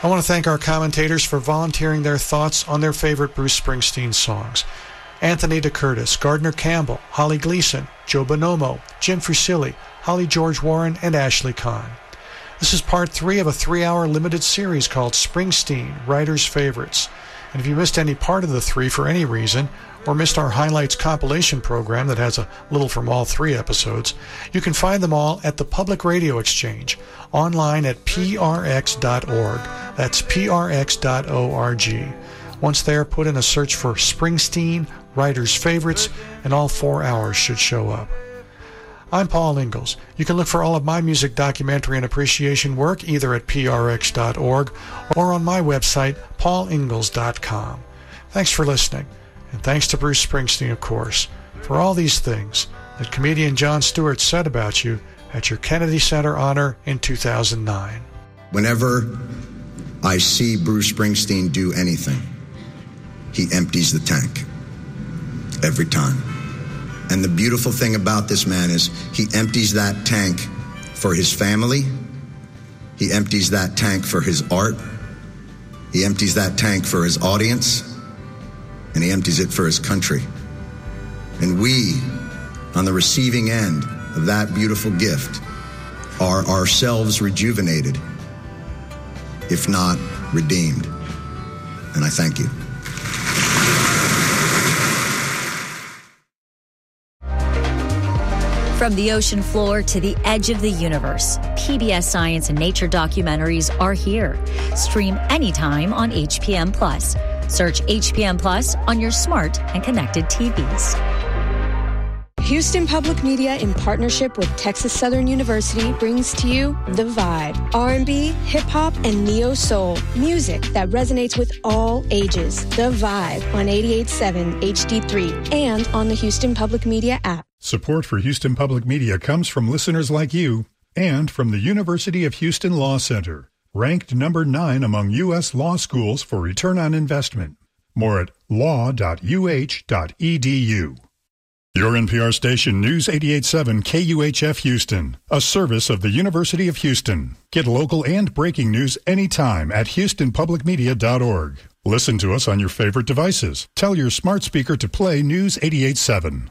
I want to thank our commentators for volunteering their thoughts on their favorite Bruce Springsteen songs. Anthony DeCurtis, Gardner Campbell, Holly Gleason, Joe Bonomo, Jim Fusilli, Holly George Warren, and Ashley Kahn. This is part 3 of a 3-hour limited series called Springsteen, Writers' Favorites. And if you missed any part of the 3 for any reason, or missed our Highlights compilation program that has a little from all 3 episodes, you can find them all at the Public Radio Exchange, online at prx.org. That's prx.org. Once there, put in a search for Springsteen, Writers' Favorites, and all 4 hours should show up. I'm Paul Ingalls. You can look for all of my music documentary and appreciation work either at prx.org or on my website, paulingalls.com. Thanks for listening, and thanks to Bruce Springsteen, of course, for all these things that comedian Jon Stewart said about you at your Kennedy Center honor in 2009. Whenever I see Bruce Springsteen do anything, he empties the tank. Every time. And the beautiful thing about this man is he empties that tank for his family. He empties that tank for his art. He empties that tank for his audience. And he empties it for his country. And we, on the receiving end of that beautiful gift, are ourselves rejuvenated, if not redeemed. And I thank you. From the ocean floor to the edge of the universe, PBS Science and Nature documentaries are here. Stream anytime on HPM Plus. Search HPM Plus on your smart and connected TVs. Houston Public Media, in partnership with Texas Southern University, brings to you The Vibe. R&B, hip-hop, and neo-soul. Music that resonates with all ages. The Vibe on 88.7 HD3 and on the Houston Public Media app. Support for Houston Public Media comes from listeners like you and from the University of Houston Law Center, ranked number 9 among U.S. law schools for return on investment. More at law.uh.edu. Your NPR station, News 88.7 KUHF Houston, a service of the University of Houston. Get local and breaking news anytime at houstonpublicmedia.org. Listen to us on your favorite devices. Tell your smart speaker to play News 88.7.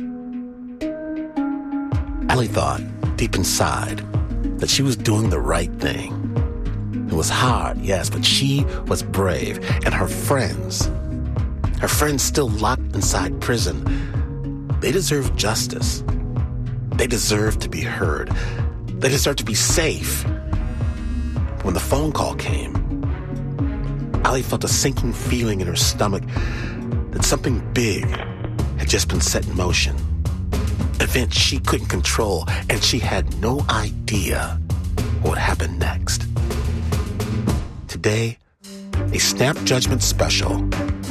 Allie thought, deep inside, that she was doing the right thing. It was hard, yes, but she was brave. And her friends still locked inside prison, they deserve justice. They deserve to be heard. They deserve to be safe. When the phone call came, Allie felt a sinking feeling in her stomach that something big had just been set in motion. An event she couldn't control, and she had no idea what would happen next. Today, a Snap Judgment special